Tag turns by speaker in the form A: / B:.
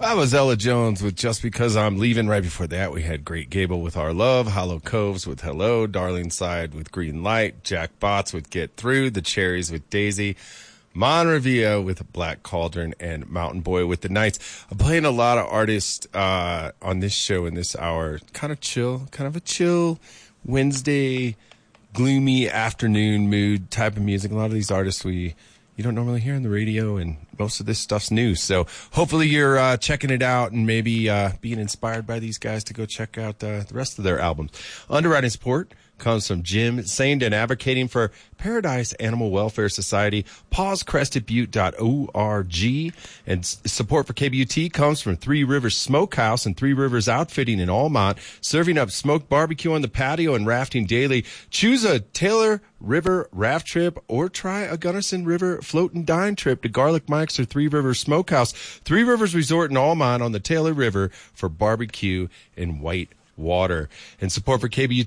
A: That was Ella Jones with Just Because I'm Leaving. Right before that, we had Great Gable with Our Love, Hollow Coves with Hello, Darling Side with Green Light, Jack Botts with Get Through, The Cherries with Daisy, Monrevia with Black Cauldron, and Mountain Boy with The Nights. I'm playing a lot of artists on this show in this hour. Kind of a chill Wednesday, gloomy afternoon mood type of music. A lot of these artists you don't normally hear on the radio, and most of this stuff's new. So hopefully you're checking it out and maybe being inspired by these guys to go check out the rest of their albums. Underwriting support comes from Jim, saying and advocating for Paradise Animal Welfare Society, pawscrestedbutte.org. And support for KBUT comes from Three Rivers Smokehouse and Three Rivers Outfitting in Almont, serving up smoked barbecue on the patio and rafting daily. Choose a Taylor River raft trip or try a Gunnison River float and dine trip to Garlic Mike's or Three Rivers Smokehouse. Three Rivers Resort in Almont on the Taylor River for barbecue and white water. And support for KBUT